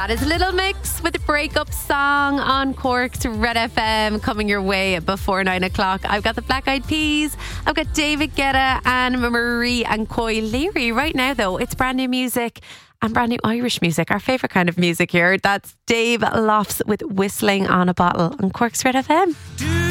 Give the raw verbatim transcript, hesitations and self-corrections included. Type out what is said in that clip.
That is Little Mix with a breakup song on Cork's Red F M coming your way before nine o'clock. I've got the Black Eyed Peas, I've got David Guetta and Marie and Coy Leary. Right now though, it's brand new music and brand new Irish music, our favourite kind of music here. That's Dave Lofts with Whistling on a Bottle on Cork's Red F M.